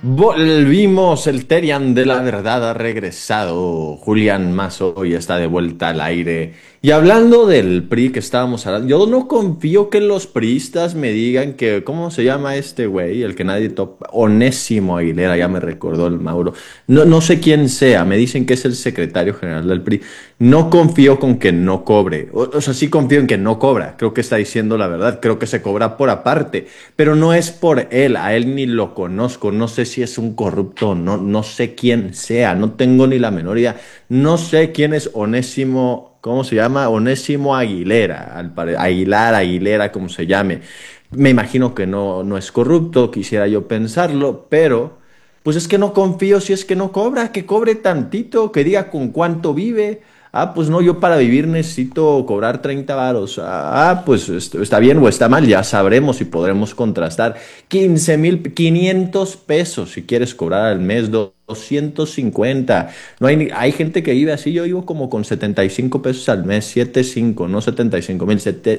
Volvimos, el Terian de la verdad ha regresado. Julián Mazo hoy está de vuelta al aire. Y hablando del PRI que estábamos hablando, yo no confío que los priistas me digan que, ¿cómo se llama este güey? El que nadie topa. Onésimo Aguilera, ya me recordó el Mauro. No sé quién sea, me dicen que es el secretario general del PRI. No confío con que no cobre. O sea, sí confío en que no cobra. Creo que está diciendo la verdad. Creo que se cobra por aparte. Pero no es por él. A él ni lo conozco. No sé si es un corrupto. No sé quién sea. No tengo ni la menor idea. No sé quién es Onésimo. ¿Cómo se llama? Onésimo Aguilera. Aguilera, como se llame. Me imagino que no es corrupto. Quisiera yo pensarlo. Pero pues es que no confío si es que no cobra, que cobre tantito, que diga con cuánto vive. Ah, pues no, yo para vivir necesito cobrar 30 varos. Pues está bien o está mal, ya sabremos y podremos contrastar. 15,500 pesos si quieres cobrar al mes, 250. No hay gente que vive así, yo vivo como con 75 pesos al mes, 75, no 75,000,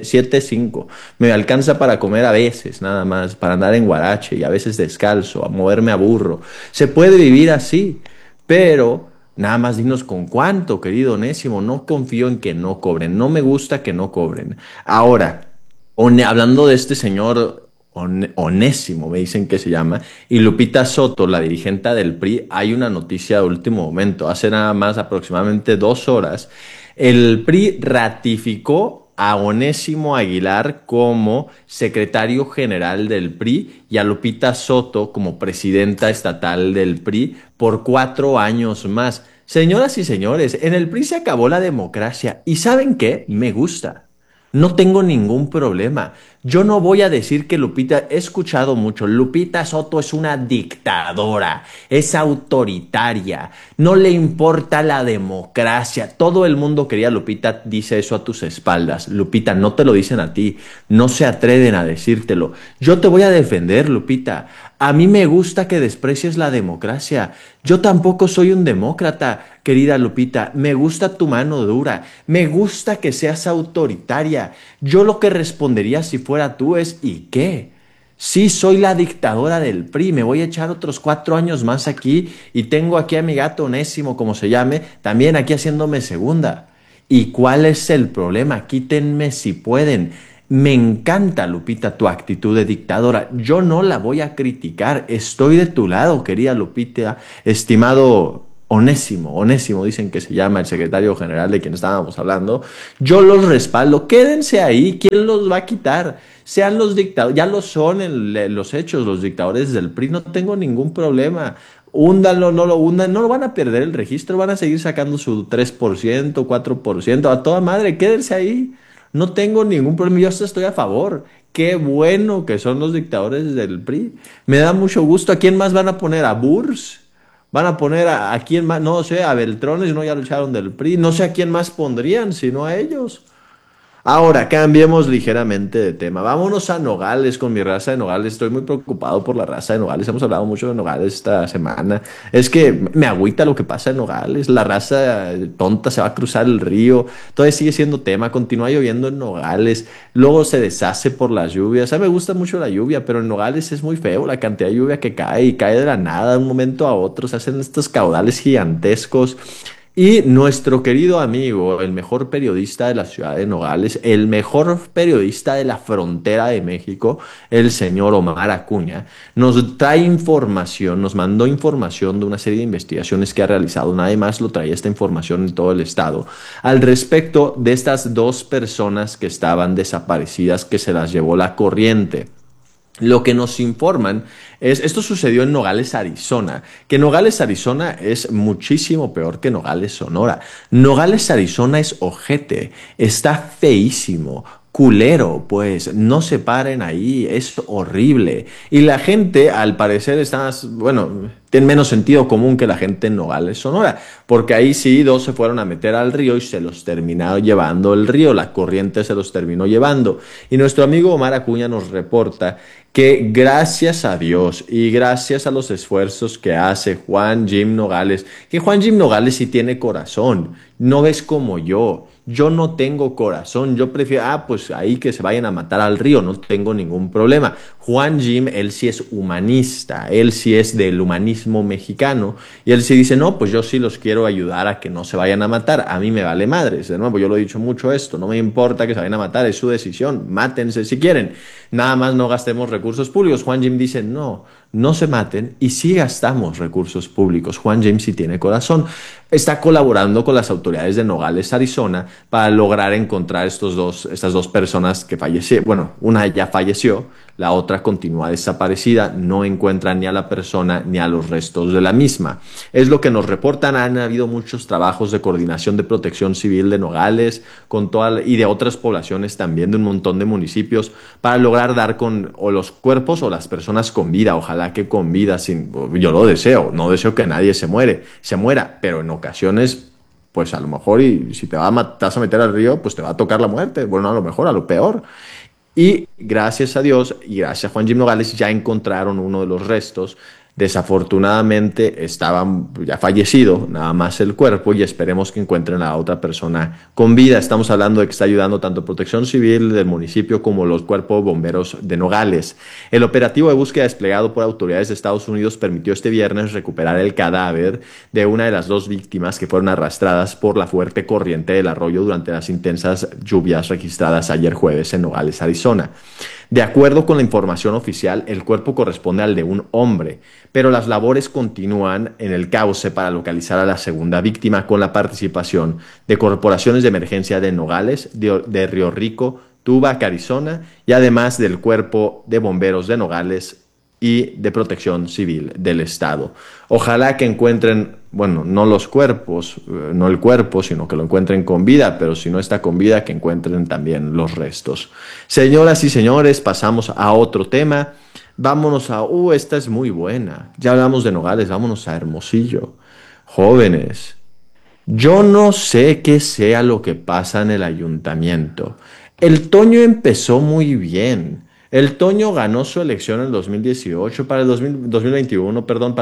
75. Me alcanza para comer a veces, nada más, para andar en guarache y a veces descalzo, a moverme a burro. Se puede vivir así, pero nada más dinos con cuánto, querido Onésimo. No confío en que no cobren. No me gusta que no cobren. Ahora, hablando de este señor Onésimo, me dicen que se llama, y Lupita Soto, la dirigente del PRI, hay una noticia de último momento. Hace nada más aproximadamente 2 horas, el PRI ratificó a Onésimo Aguilar como secretario general del PRI y a Lupita Soto como presidenta estatal del PRI por 4 años más. Señoras y señores, en el PRI se acabó la democracia. ¿Y saben qué? Me gusta. No tengo ningún problema. Yo no voy a decir que Lupita, he escuchado mucho, Lupita Soto es una dictadora, es autoritaria, no le importa la democracia. Todo el mundo quería Lupita, dice eso a tus espaldas. Lupita, no te lo dicen a ti, no se atreven a decírtelo. Yo te voy a defender, Lupita. A mí me gusta que desprecies la democracia. Yo tampoco soy un demócrata, querida Lupita. Me gusta tu mano dura. Me gusta que seas autoritaria. Yo lo que respondería si fuera tú es, ¿y qué? Sí, soy la dictadora del PRI. Me voy a echar otros 4 años más aquí y tengo aquí a mi gato Onésimo, como se llame, también aquí haciéndome segunda. ¿Y cuál es el problema? Quítenme si pueden. Me encanta, Lupita, tu actitud de dictadora. Yo no la voy a criticar. Estoy de tu lado, querida Lupita, estimado Onésimo, dicen que se llama el secretario general de quien estábamos hablando. Yo los respaldo. Quédense ahí. ¿Quién los va a quitar? Sean los dictadores. Ya lo son en los hechos, los dictadores del PRI. No tengo ningún problema. Húndanlo, no lo hundan, no lo van a perder el registro, van a seguir sacando su 3%, 4%, a toda madre, quédense ahí. No tengo ningún problema, yo hasta estoy a favor. Qué bueno que son los dictadores del PRI. Me da mucho gusto. ¿A quién más van a poner? ¿A Burs? ¿Van a poner a quién más? No sé, a Beltrones, no, ya lo echaron del PRI. No sé a quién más pondrían, sino a ellos. Ahora, cambiemos ligeramente de tema. Vámonos a Nogales con mi raza de Nogales. Estoy muy preocupado por la raza de Nogales. Hemos hablado mucho de Nogales esta semana. Es que me agüita lo que pasa en Nogales. La raza tonta se va a cruzar el río. Todavía sigue siendo tema. Continúa lloviendo en Nogales. Luego se deshace por las lluvias. A mí me gusta mucho la lluvia, pero en Nogales es muy feo la cantidad de lluvia que cae y cae de la nada de un momento a otro. Se hacen estos caudales gigantescos. Y nuestro querido amigo, el mejor periodista de la ciudad de Nogales, el mejor periodista de la frontera de México, el señor Omar Acuña, nos trae información, nos mandó información de una serie de investigaciones que ha realizado. Nadie más lo traía esta información en todo el estado, al respecto de estas dos personas que estaban desaparecidas, que se las llevó la corriente. Lo que nos informan esto sucedió en Nogales, Arizona, que Nogales, Arizona es muchísimo peor que Nogales, Sonora. Nogales, Arizona es ojete, está feísimo, culero, pues no se paren ahí, es horrible. Y la gente, al parecer, está, bueno, tiene menos sentido común que la gente en Nogales, Sonora, porque ahí sí dos se fueron a meter al río y se los terminó llevando el río, la corriente se los terminó llevando. Y nuestro amigo Omar Acuña nos reporta que gracias a Dios y gracias a los esfuerzos que hace Juan Jim Nogales, que Juan Jim Nogales sí tiene corazón, no es como yo. yo no tengo corazón, yo prefiero, pues ahí que se vayan a matar al río, no tengo ningún problema. Juan Jim, él sí es humanista, él sí es del humanismo mexicano, y él sí dice, no, pues yo sí los quiero ayudar a que no se vayan a matar, a mí me vale madres, de nuevo, yo lo he dicho mucho esto, no me importa que se vayan a matar, es su decisión, mátense si quieren, nada más no gastemos recursos públicos. Juan Jim dice, no, no se maten y sí gastamos recursos públicos. Juan Jim sí tiene corazón. Está colaborando con las autoridades de Nogales, Arizona, para lograr encontrar estas dos personas que fallecieron. Bueno, una ya falleció, la otra continúa desaparecida, no encuentran ni a la persona ni a los restos de la misma. Es lo que nos reportan. Han habido muchos trabajos de coordinación de protección civil de Nogales y de otras poblaciones también, de un montón de municipios, para lograr dar con o los cuerpos o las personas con vida. Ojalá que con vida, yo lo deseo, no deseo que nadie se muera, pero en ocasiones, pues a lo mejor, y si te vas a meter al río, pues te va a tocar la muerte. Bueno, a lo mejor, a lo peor. Y gracias a Dios y gracias a Juan Jim Nogales ya encontraron uno de los restos. Desafortunadamente estaban ya fallecido, nada más el cuerpo, y esperemos que encuentren a otra persona con vida. Estamos hablando de que está ayudando tanto Protección Civil del municipio como los cuerpos bomberos de Nogales. El operativo de búsqueda desplegado por autoridades de Estados Unidos permitió este viernes recuperar el cadáver de una de las dos víctimas que fueron arrastradas por la fuerte corriente del arroyo durante las intensas lluvias registradas ayer jueves en Nogales, Arizona. De acuerdo con la información oficial, el cuerpo corresponde al de un hombre, pero las labores continúan en el cauce para localizar a la segunda víctima con la participación de corporaciones de emergencia de Nogales, de Río Rico, Tubac, Arizona, y además del Cuerpo de Bomberos de Nogales y de Protección Civil del Estado. Ojalá que encuentren, bueno, no los cuerpos, no el cuerpo, sino que lo encuentren con vida, pero si no está con vida, que encuentren también los restos. Señoras y señores, pasamos a otro tema. Vámonos esta es muy buena. Ya hablamos de Nogales, vámonos a Hermosillo. Jóvenes, yo no sé qué sea lo que pasa en el ayuntamiento. El Toño empezó muy bien. El Toño ganó su elección en el 2018, para el 2021, perdón,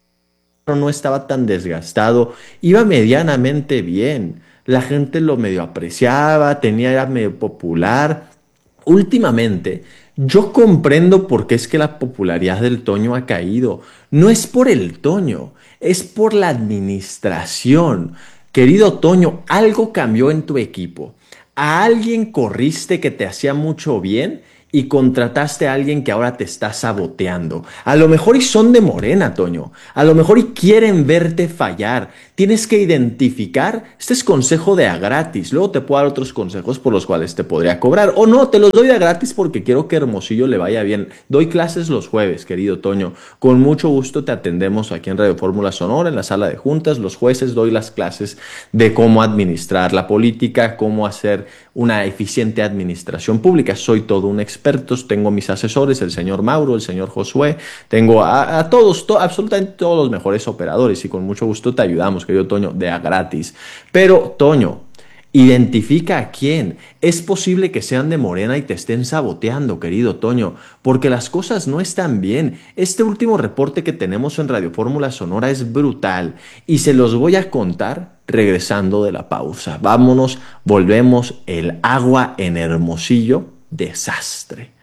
no estaba tan desgastado, iba medianamente bien. La gente lo medio apreciaba, era medio popular. Últimamente, yo comprendo por qué es que la popularidad del Toño ha caído. No es por el Toño, es por la administración. Querido Toño, algo cambió en tu equipo. A alguien corriste que te hacía mucho bien y contrataste a alguien que ahora te está saboteando. A lo mejor y son de Morena, Toño. A lo mejor y quieren verte fallar. Tienes que identificar. Este es consejo de a gratis. Luego te puedo dar otros consejos por los cuales te podría cobrar. O no, te los doy de a gratis porque quiero que Hermosillo le vaya bien. Doy clases los jueves, querido Toño. Con mucho gusto te atendemos aquí en Radio Fórmula Sonora, en la sala de juntas. Los jueces doy las clases de cómo administrar la política, cómo hacer una eficiente administración pública. Soy todo un experto, tengo mis asesores, el señor Mauro, el señor Josué, tengo a todos, absolutamente todos los mejores operadores y con mucho gusto te ayudamos, querido Toño, de a gratis. Pero, Toño, identifica a quién. Es posible que sean de Morena y te estén saboteando, querido Toño, porque las cosas no están bien. Este último reporte que tenemos en Radio Fórmula Sonora es brutal y se los voy a contar regresando de la pausa. Vámonos, volvemos. El agua en Hermosillo, desastre.